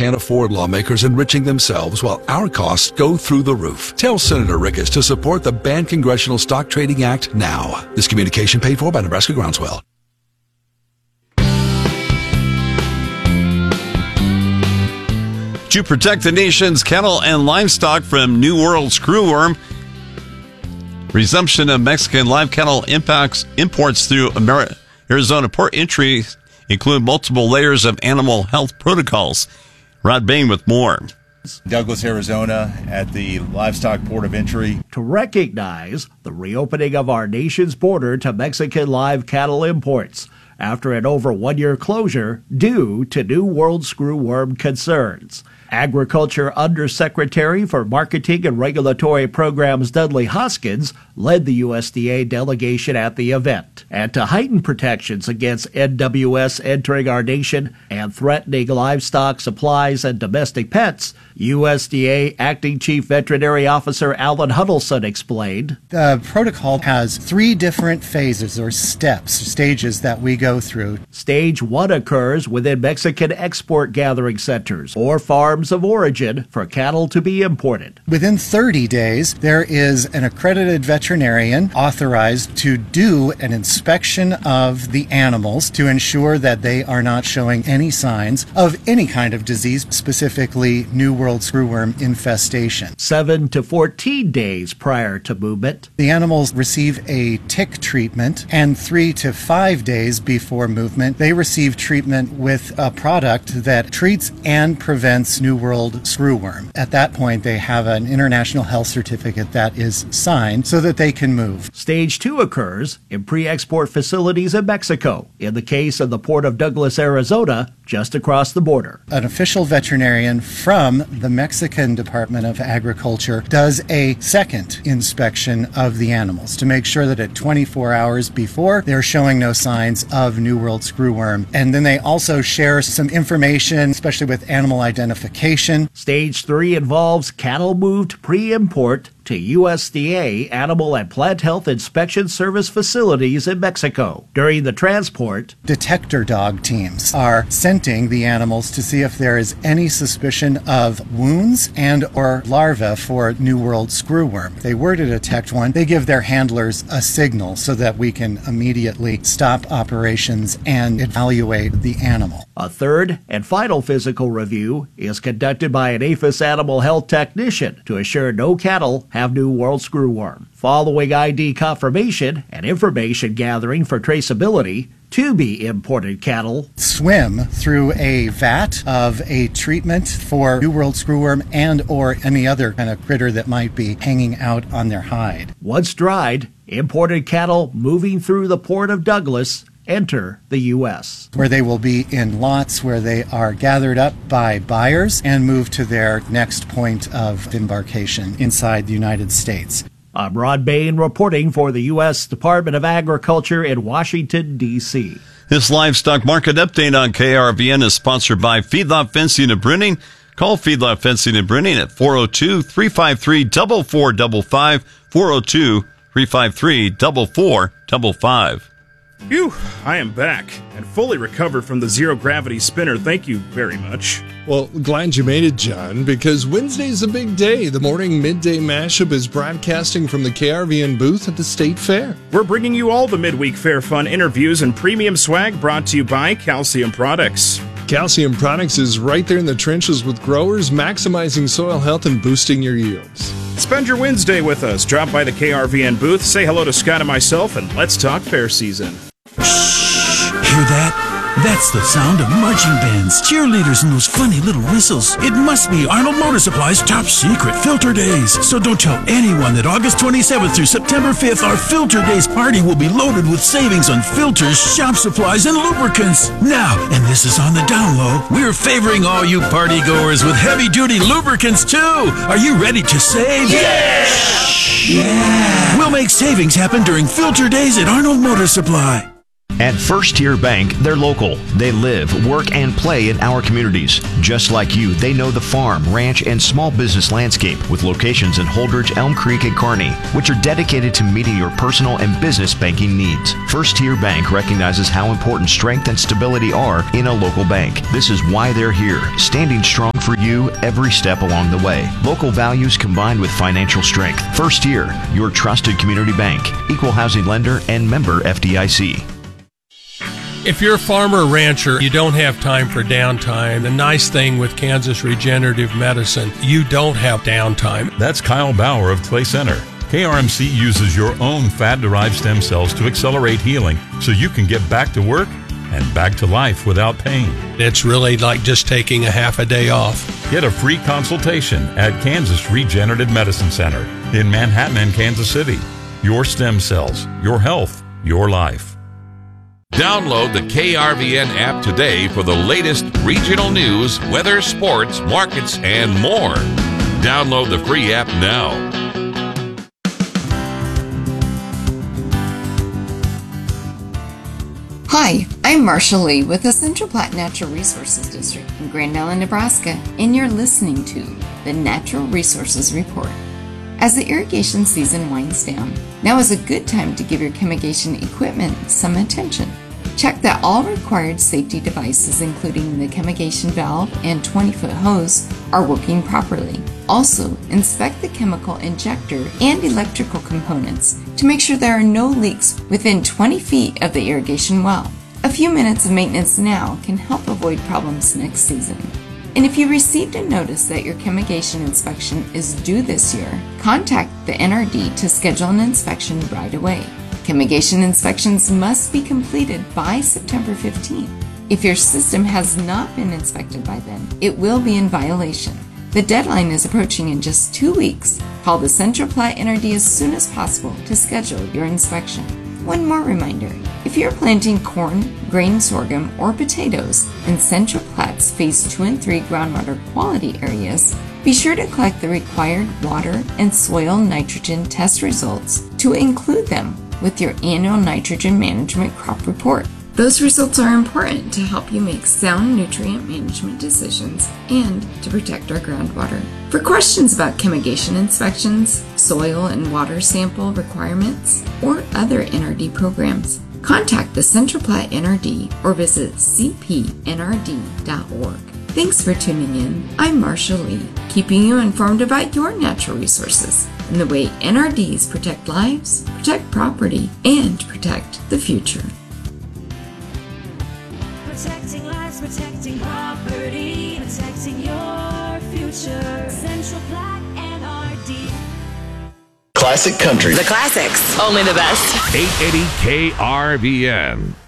can't afford lawmakers enriching themselves while our costs go through the roof. Tell Senator Ricketts to support the Ban Congressional Stock Trading Act now. This communication paid for by Nebraska Groundswell. To protect the nation's cattle and livestock from New World screwworm, resumption of Mexican live cattle imports through Arizona port entry include multiple layers of animal health protocols. Rod Bain with more. Douglas, Arizona, at the livestock port of entry. To recognize the reopening of our nation's border to Mexican live cattle imports after an over 1-year closure due to New World screwworm concerns. Agriculture Undersecretary for Marketing and Regulatory Programs Dudley Hoskins led the USDA delegation at the event. And to heighten protections against NWS entering our nation and threatening livestock supplies and domestic pets, USDA Acting Chief Veterinary Officer Alan Huddleston explained. The protocol has 3 different phases or stages that we go through. Stage 1 occurs within Mexican export gathering centers or farms of origin for cattle to be imported. Within 30 days, there is an accredited veterinarian authorized to do an inspection of the animals to ensure that they are not showing any signs of any kind of disease, specifically New World screwworm infestation. 7 to 14 days prior to movement, the animals receive a tick treatment, and 3 to 5 days before movement, they receive treatment with a product that treats and prevents New World screwworm. At that point, they have an international health certificate that is signed so that they can move. Stage 2 occurs in pre-export facilities in Mexico, in the case of the Port of Douglas, Arizona, just across the border. An official veterinarian from the Mexican Department of Agriculture does a second inspection of the animals to make sure that at 24 hours before, they're showing no signs of New World screwworm. And then they also share some information, especially with animal identification. Stage 3 involves cattle moved pre-import to USDA Animal and Plant Health Inspection Service facilities in Mexico. During the transport, detector dog teams are scenting the animals to see if there is any suspicion of wounds and or larvae for New World screwworm. If they were to detect one, they give their handlers a signal so that we can immediately stop operations and evaluate the animal. A third and final physical review is conducted by an APHIS animal health technician to assure no cattle have New World screwworm. Following ID confirmation and information gathering for traceability, to be imported cattle swim through a vat of a treatment for New World screwworm and or any other kind of critter that might be hanging out on their hide. Once dried, imported cattle moving through the Port of Douglas enter the U.S., where they will be in lots where they are gathered up by buyers and moved to their next point of embarkation inside the United States. I'm Rod Bain reporting for the U.S. Department of Agriculture in Washington, D.C. This livestock market update on KRVN is sponsored by Feedlot Fencing and Printing. Call Feedlot Fencing and Printing at 402-353-4455, 402-353-4455. Phew, I am back and fully recovered from the zero-gravity spinner. Thank you very much. Well, glad you made it, John, because Wednesday's a big day. The morning midday mashup is broadcasting from the KRVN booth at the State Fair. We're bringing you all the midweek fair fun interviews and premium swag brought to you by Calcium Products. Calcium Products is right there in the trenches with growers, maximizing soil health and boosting your yields. Spend your Wednesday with us. Drop by the KRVN booth, say hello to Scott and myself, and let's talk fair season. Shh! Hear that? That's the sound of marching bands, cheerleaders, and those funny little whistles. It must be Arnold Motor Supply's top secret Filter Days. So don't tell anyone that August 27th through September 5th, our Filter Days party will be loaded with savings on filters, shop supplies, and lubricants. Now, and this is on the down low, we're favoring all you party goers with heavy-duty lubricants, too. Are you ready to save? Yeah! Yeah! We'll make savings happen during Filter Days at Arnold Motor Supply. At First Tier Bank, they're local. They live, work, and play in our communities. Just like you, they know the farm, ranch, and small business landscape with locations in Holdridge, Elm Creek, and Kearney, which are dedicated to meeting your personal and business banking needs. First Tier Bank recognizes how important strength and stability are in a local bank. This is why they're here, standing strong for you every step along the way. Local values combined with financial strength. First Year, your trusted community bank. Equal housing lender and member FDIC. If you're a farmer or rancher, you don't have time for downtime. The nice thing with Kansas Regenerative Medicine, you don't have downtime. That's Kyle Bauer of Clay Center. KRMC uses your own fat-derived stem cells to accelerate healing so you can get back to work and back to life without pain. It's really like just taking a half a day off. Get a free consultation at Kansas Regenerative Medicine Center in Manhattan and Kansas City. Your stem cells, your health, your life. Download the KRVN app today for the latest regional news, weather, sports, markets, and more. Download the free app now. Hi, I'm Marcia Lee with the Central Platte Natural Resources District in Grand Island, Nebraska, and you're listening to the Natural Resources Report. As the irrigation season winds down, now is a good time to give your chemigation equipment some attention. Check that all required safety devices, including the chemigation valve and 20-foot hose, are working properly. Also, inspect the chemical injector and electrical components to make sure there are no leaks within 20 feet of the irrigation well. A few minutes of maintenance now can help avoid problems next season. And if you received a notice that your chemigation inspection is due this year, contact the NRD to schedule an inspection right away. Chemigation inspections must be completed by September 15th. If your system has not been inspected by then, it will be in violation. The deadline is approaching in just 2 weeks. Call the Central Platte NRD as soon as possible to schedule your inspection. One more reminder, if you're planting corn, grain sorghum, or potatoes in Central Platte's Phase 2 and 3 groundwater quality areas, be sure to collect the required water and soil nitrogen test results to include them with your annual nitrogen management crop report. Those results are important to help you make sound nutrient management decisions and to protect our groundwater. For questions about chemigation inspections, soil and water sample requirements, or other NRD programs, contact the Central Platte NRD or visit cpnrd.org. Thanks for tuning in. I'm Marcia Lee, keeping you informed about your natural resources and the way NRDs protect lives, protect property, and protect the future. Protecting lives, protecting property, protecting your future. Central Platte NRD. Classic country. The classics. Only the best. 880 KRVN.